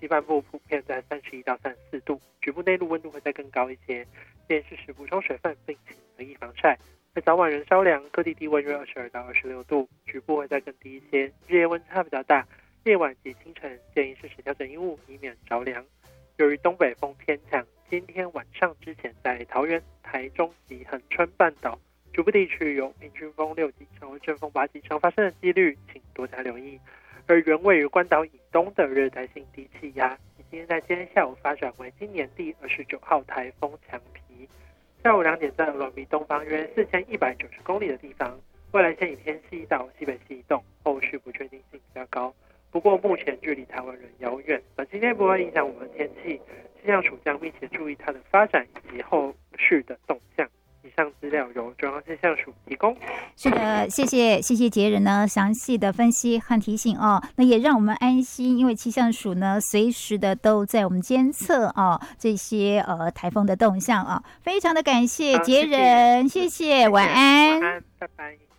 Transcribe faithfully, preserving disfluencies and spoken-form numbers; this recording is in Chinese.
半部普遍在三十一到三十四度，局部内陆温度会再更高一些，建议适时补充水分，并且留意防晒。而早晚仍稍凉，各地低温约二十二到二十六度，局部会再更低一些，日夜温差比较大，夜晚及清晨建议适时调整衣物，以免着凉。由于东北风偏强，今天晚上之前在桃园、台中及恒春半岛局部地区有平均风六级以上或阵风八级以上发生的几率，请多加留意。而原位于关岛以东的热带性低气压，已经在今天下午发展为今年第二十九号台风强皮。下午两点在俄罗比东方约四千一百九十公里的地方，未来现以偏西到西北西移动，后续不确定性比较高。不过目前距离台湾仍遥远，短期内不会影响我们的天气，气象署将密切注意它的发展以及后续的动向。以上资料由中央气象署提供。 是的，谢谢谢谢杰人呢详细的分析和提醒哦，那也让我们安心，因为气象署呢随时的都在我们监测哦这些呃台风的动向啊、哦，非常的感谢杰人，谢谢，谢谢，晚安， 晚安，拜拜。